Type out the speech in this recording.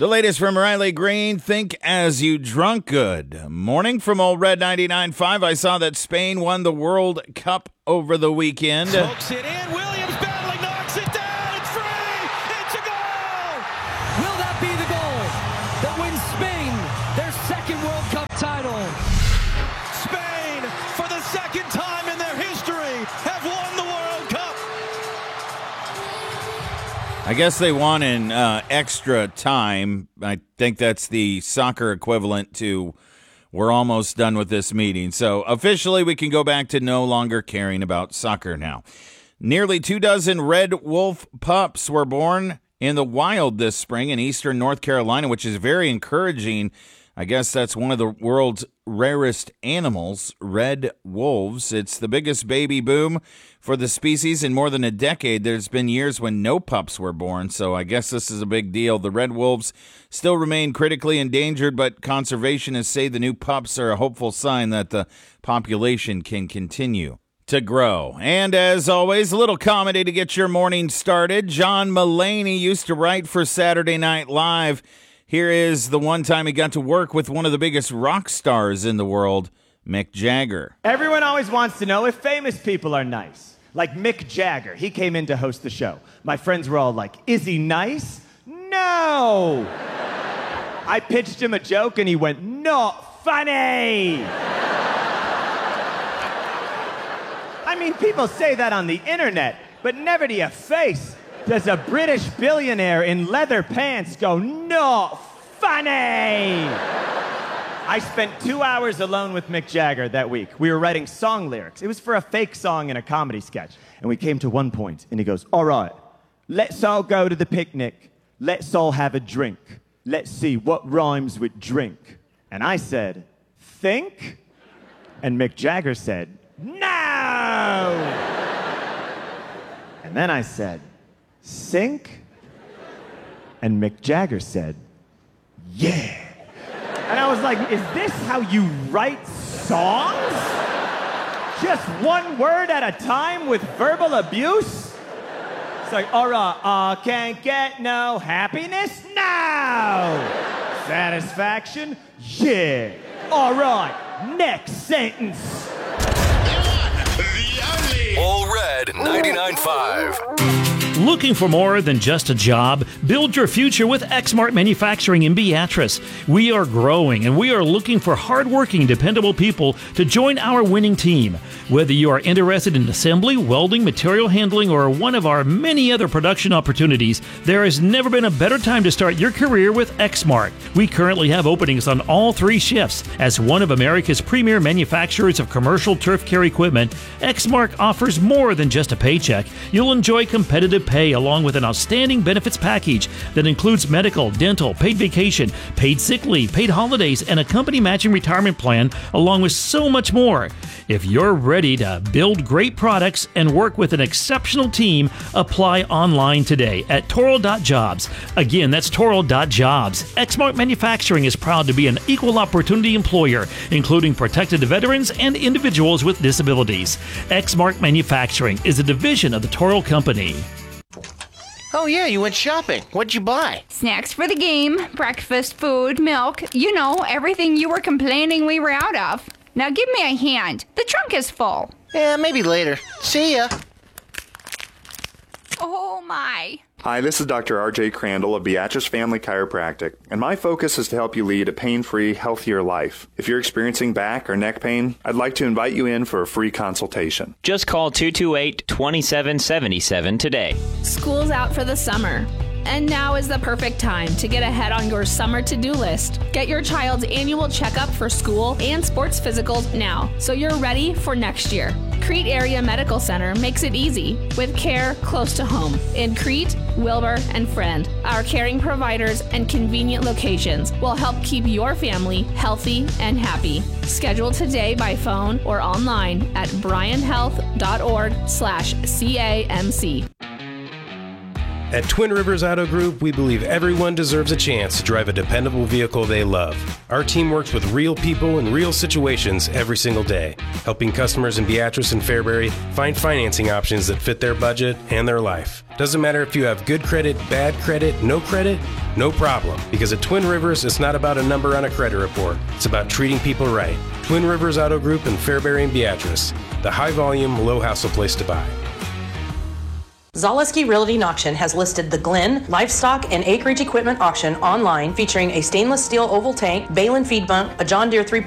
The latest from Riley Green, Think As You Drunk. Good morning from Old Red 99.5. I saw that Spain won the World Cup over the weekend. Smokes it in. Williams battling, knocks it down. It's free. It's a goal. Will that be the goal that wins Spain their second World Cup title? Spain, for the second time in their history, have won the World Cup. I guess they won in extra time. I think that's the soccer equivalent to we're almost done with this meeting. So officially we can go back to no longer caring about soccer now. Nearly 24 red wolf pups were born in the wild this spring in eastern North Carolina, which is very encouraging. I guess that's one of the world's rarest animals, red wolves. It's the biggest baby boom for the species in more than a decade. There's been years when no pups were born, so I guess this is a big deal. The red wolves still remain critically endangered, but conservationists say the new pups are a hopeful sign that the population can continue to grow. And as always, a little comedy to get your morning started. John Mulaney used to write for Saturday Night Live. Here is the one time he got to work with one of the biggest rock stars in the world, Mick Jagger. Everyone always wants to know if famous people are nice. Like Mick Jagger. He came in to host the show. My friends were all like, is he nice? No! I pitched him a joke and he went, not funny! I mean, people say that on the internet, but never to your face does a British billionaire in leather pants go, not funny! I spent 2 hours alone with Mick Jagger that week. We were writing song lyrics. It was for a fake song in a comedy sketch. And we came to one point, and he goes, all right, let's all go to the picnic. Let's all have a drink. Let's see what rhymes with drink. And I said, think? And Mick Jagger said, no! And then I said, sink? And Mick Jagger said, yeah. And I was like, is this how you write songs? Just one word at a time with verbal abuse? It's like, all right, can't get no happiness? No! Satisfaction? Yeah. All right, next sentence. All Red 99.5. Looking for more than just a job? Build your future with Exmart Manufacturing in Beatrice. We are growing and we are looking for hardworking, dependable people to join our winning team. Whether you are interested in assembly, welding, material handling, or one of our many other production opportunities, there has never been a better time to start your career with Exmart. We currently have openings on all 3 shifts. As one of America's premier manufacturers of commercial turf care equipment, Exmart offers more than just a paycheck. You'll enjoy competitive pay along with an outstanding benefits package that includes medical, dental, paid vacation, paid sick leave, paid holidays, and a company matching retirement plan, along with so much more. If you're ready to build great products and work with an exceptional team, apply online today at Toro.jobs. Again, that's Toro.jobs. Exmart Manufacturing is proud to be an equal opportunity employer, including protected veterans and individuals with disabilities. Exmart Manufacturing is a division of the Toro Company. Oh yeah, you went shopping. What'd you buy? Snacks for the game, breakfast, food, milk. You know, everything you were complaining we were out of. Now give me a hand. The trunk is full. Yeah, maybe later. See ya. Oh my. Hi, this is Dr. R.J. Crandall of Beatrice Family Chiropractic, and my focus is to help you lead a pain-free, healthier life. If you're experiencing back or neck pain, I'd like to invite you in for a free consultation. Just call 228-2777 today. School's out for the summer, and now is the perfect time to get ahead on your summer to-do list. Get your child's annual checkup for school and sports physicals now, so you're ready for next year. Crete Area Medical Center makes it easy with care close to home in Crete, Wilbur, and Friend. Our caring providers and convenient locations will help keep your family healthy and happy. Schedule today by phone or online at bryanhealth.org/CAMC. At Twin Rivers Auto Group, we believe everyone deserves a chance to drive a dependable vehicle they love. Our team works with real people in real situations every single day, helping customers in Beatrice and Fairbury find financing options that fit their budget and their life. Doesn't matter if you have good credit, bad credit, no credit, No problem, because at Twin Rivers, it's not about a number on a credit report. It's about treating people right. Twin Rivers Auto Group in Fairbury and Beatrice, the high-volume, low-hassle place to buy. Zaleski Realty and Auction has listed the Glen Livestock and Acreage Equipment Auction online, featuring a stainless steel oval tank, Balin feed bunk, a John Deere 3.0